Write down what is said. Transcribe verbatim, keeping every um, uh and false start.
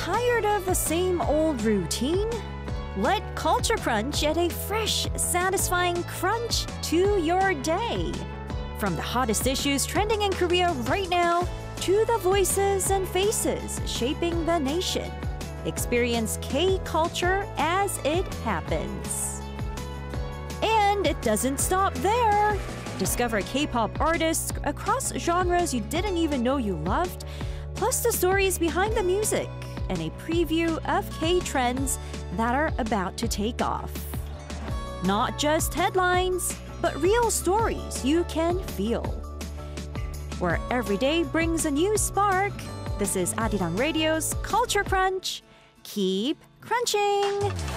Tired of the same old routine? Let Culture Crunch add a fresh, satisfying crunch to your day. From the hottest issues trending in Korea right now to the voices and faces shaping the nation. Experience K-culture as it happens. And it doesn't stop there. Discover K-pop artists across genres you didn't even know you loved, plus the stories behind the music and a preview of K-trends that are about to take off. Not just headlines, but real stories you can feel. Where every day brings a new spark, this is Arirang Radio's Culture Crunch. Keep crunching!